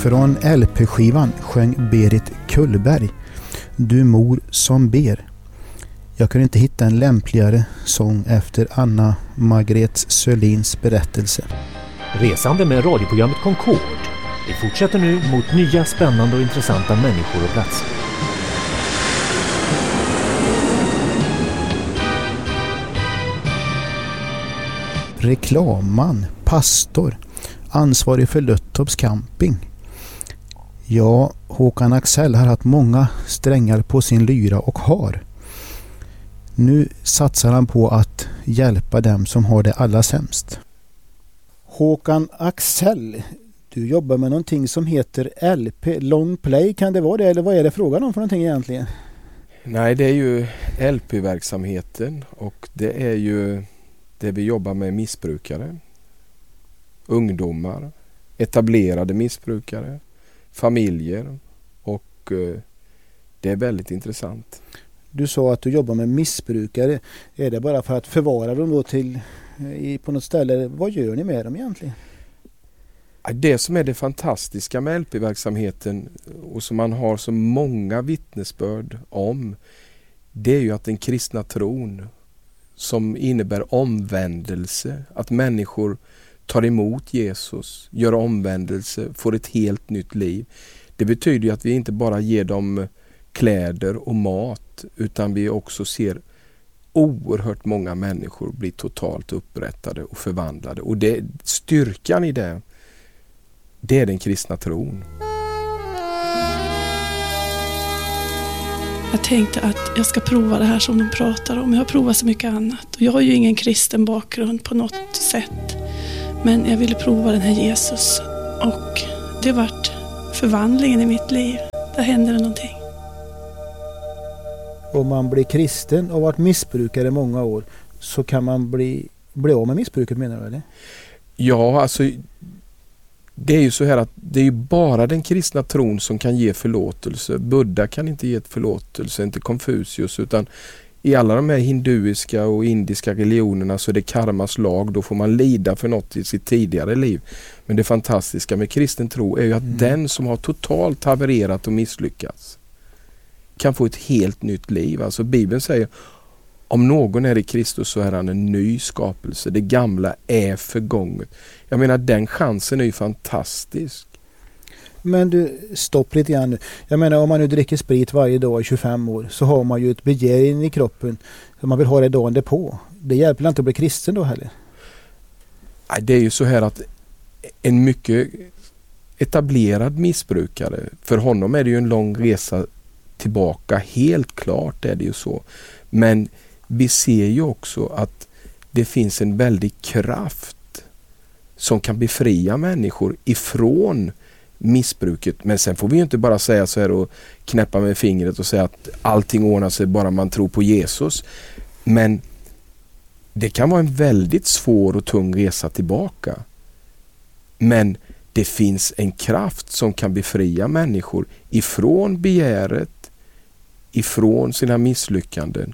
Från LP-skivan sjöng Berit Kullberg Du mor som ber. Jag kunde inte hitta en lämpligare sång efter Anna Margret Sörlins berättelse. Resande med radioprogrammet Concord. Vi fortsätter nu mot nya spännande och intressanta människor och platser. Reklamman, pastor, ansvarig för Löttorps camping. Ja, Håkan Axel har haft många strängar på sin lyra och har. Nu satsar han på att hjälpa dem som har det allra sämst. Håkan Axel, du jobbar med någonting som heter LP, Long Play. Kan det vara det, eller vad är det frågan om för någonting egentligen? Nej, det är ju LP-verksamheten och det är ju det vi jobbar med missbrukare, ungdomar, etablerade missbrukare, familjer och det är väldigt intressant. Du sa att du jobbar med missbrukare. Är det bara för att förvara dem då på något ställe? Vad gör ni med dem egentligen? Det som är det fantastiska med LP-verksamheten och som man har så många vittnesbörd om, det är ju att den kristna tron som innebär omvändelse, att människor tar emot Jesus, gör omvändelse, får ett helt nytt liv. Det betyder ju att vi inte bara ger dem kläder och mat, utan vi också ser oerhört många människor bli totalt upprättade och förvandlade. Och det, styrkan i det är den kristna tron. Jag tänkte att jag ska prova det här som de pratar om. Jag har provat så mycket annat. Och jag har ju ingen kristen bakgrund på något sätt. Men jag ville prova den här Jesus. Och det vart förvandlingen i mitt liv. Där hände det någonting. Om man blir kristen och varit missbrukare i många år så kan man bli av med missbruket, menar du, eller? Ja, alltså det är ju så här att det är ju bara den kristna tron som kan ge förlåtelse. Buddha kan inte ge ett förlåtelse, inte Konfucius, utan i alla de här hinduiska och indiska religionerna så är det karmas lag. Då får man lida för något i sitt tidigare liv. Men det fantastiska med kristen tro är ju att den som har totalt havererat och misslyckats kan få ett helt nytt liv. Alltså Bibeln säger, om någon är i Kristus så är han en ny skapelse. Det gamla är förgånget. Jag menar, den chansen är ju fantastisk. Men du, stopp lite grann nu. Jag menar, om man nu dricker sprit varje dag i 25 år så har man ju ett begär in i kroppen som man vill ha det dagen därpå. Det hjälper inte att bli kristen då heller. Det är ju så här att en mycket etablerad missbrukare, för honom är det ju en lång resa tillbaka, helt klart är det ju så. Men vi ser ju också att det finns en väldig kraft som kan befria människor ifrån missbruket. Men sen får vi ju inte bara säga så här och knäppa med fingret och säga att allting ordnar sig bara man tror på Jesus. Men det kan vara en väldigt svår och tung resa tillbaka. Men det finns en kraft som kan befria människor ifrån begäret, ifrån sina misslyckanden.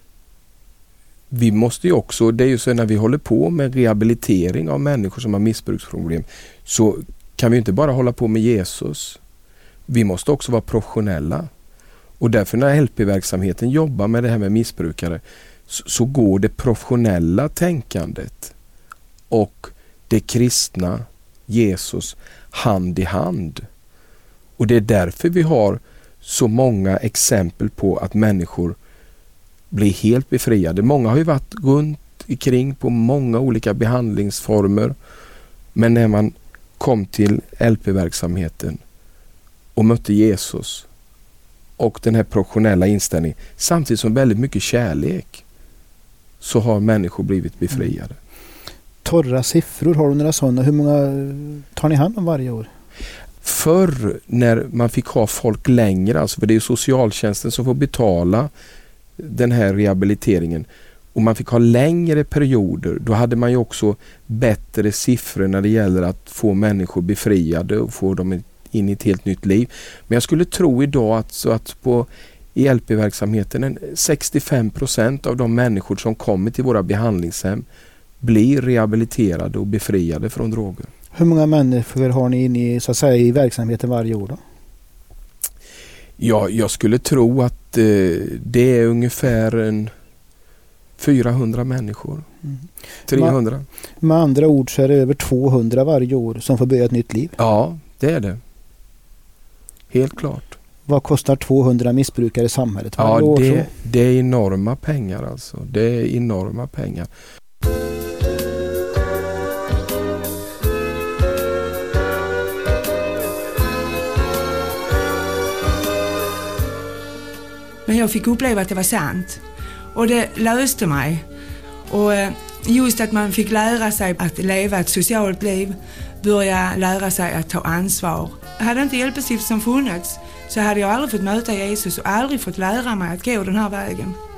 Vi måste ju också, det är ju så när vi håller på med rehabilitering av människor som har missbruksproblem, så kan vi inte bara hålla på med Jesus. Vi måste också vara professionella. Och därför när LP-verksamheten jobbar med det här med missbrukare så går det professionella tänkandet och det kristna Jesus hand i hand. Och det är därför vi har så många exempel på att människor blir helt befriade. Många har ju varit runt omkring på många olika behandlingsformer, men när man kom till LP-verksamheten och mötte Jesus och den här professionella inställningen samtidigt som väldigt mycket kärlek, så har människor blivit befriade. Torra siffror, har du några sådana? Hur många tar ni hand om varje år? Förr när man fick ha folk längre, alltså för det är socialtjänsten som får betala den här rehabiliteringen, och man fick ha längre perioder, då hade man ju också bättre siffror när det gäller att få människor befriade och få dem in i ett helt nytt liv. Men jag skulle tro idag att i LP-verksamheten 65% av de människor som kommer till våra behandlingshem blir rehabiliterade och befriade från droger. Hur många människor har ni inne i, så att säga, i verksamheten varje år då? Ja, jag skulle tro att det är ungefär 400 människor. 300. Med andra ord så är det över 200 varje år som får börja ett nytt liv. Ja, det är det. Helt klart. Vad kostar 200 missbrukare i samhället varje år? Det är enorma pengar alltså. Det är enorma pengar. Men jag fick uppleva att det var sant. Och det löste mig. Och just att man fick lära sig att leva ett socialt liv, börja lära sig att ta ansvar. Hade inte hjälpestiftelsen funnits så hade jag aldrig fått möta Jesus och aldrig fått lära mig att gå den här vägen.